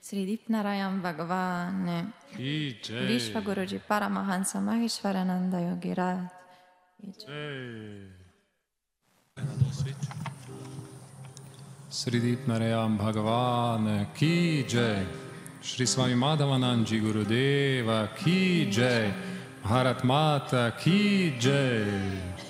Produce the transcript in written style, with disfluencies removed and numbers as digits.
Sri Dipnarayam Bhagavan Ki Jai. Vishwaguruji Paramahansa Maheshwarananda Yogirat. Sri Dipnarayam Bhagavan Ki Jai. Shri Swami Madhavananji Gurudeva Ki Jai. Bharat Mata Ki Jai.